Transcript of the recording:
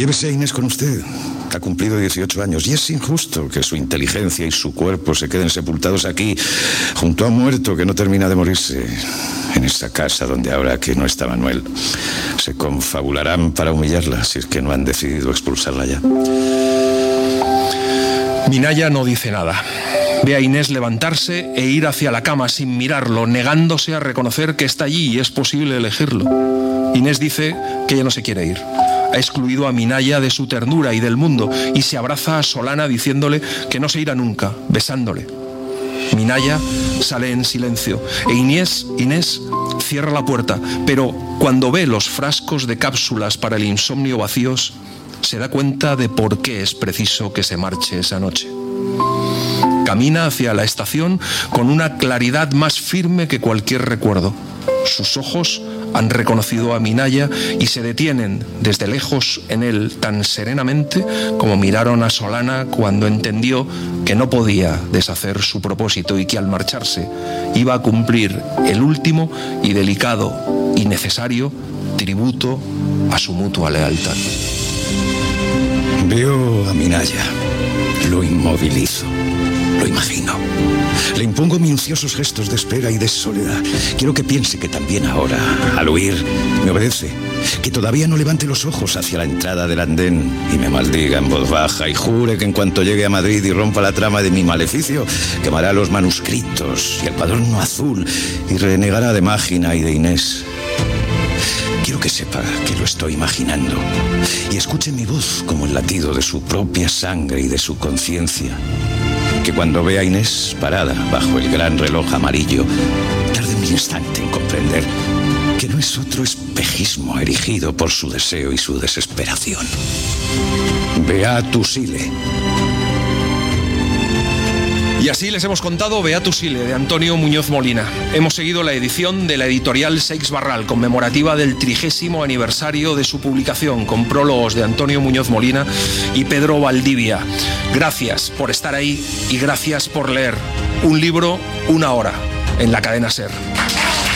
Llévese a Inés con usted. Ha cumplido 18 años y es injusto que su inteligencia y su cuerpo se queden sepultados aquí, junto a un muerto que no termina de morirse. En esa casa donde ahora que no está Manuel, se confabularán para humillarla, si es que no han decidido expulsarla ya. Minaya no dice nada. Ve a Inés levantarse e ir hacia la cama sin mirarlo, negándose a reconocer que está allí y es posible elegirlo. Inés dice que ella no se quiere ir. Ha excluido a Minaya de su ternura y del mundo y se abraza a Solana diciéndole que no se irá nunca, besándole. Minaya sale en silencio e Inés cierra la puerta, pero cuando ve los frascos de cápsulas para el insomnio vacíos, se da cuenta de por qué es preciso que se marche esa noche. Camina hacia la estación con una claridad más firme que cualquier recuerdo. Sus ojos han reconocido a Minaya y se detienen desde lejos en él tan serenamente como miraron a Solana cuando entendió que no podía deshacer su propósito y que al marcharse iba a cumplir el último y delicado y necesario tributo a su mutua lealtad. Veo a Minaya, lo inmovilizo, lo imagino. Le impongo minuciosos gestos de espera y de soledad. Quiero que piense que también ahora, al huir, me obedece. Que todavía no levante los ojos hacia la entrada del andén y me maldiga en voz baja y jure que en cuanto llegue a Madrid y rompa la trama de mi maleficio, quemará los manuscritos y el cuaderno azul y renegará de Mágina y de Inés. Quiero que sepa que lo estoy imaginando y escuche mi voz como el latido de su propia sangre y de su conciencia. Que cuando vea a Inés parada bajo el gran reloj amarillo, tarde un instante en comprender que no es otro espejismo erigido por su deseo y su desesperación. Beatus Ile. Y así les hemos contado Beatus Ile, de Antonio Muñoz Molina. Hemos seguido la edición de la editorial Seix Barral, conmemorativa del 30º aniversario de su publicación, con prólogos de Antonio Muñoz Molina y Pedro Valdivia. Gracias por estar ahí y gracias por leer. Un libro, una hora, en la cadena SER.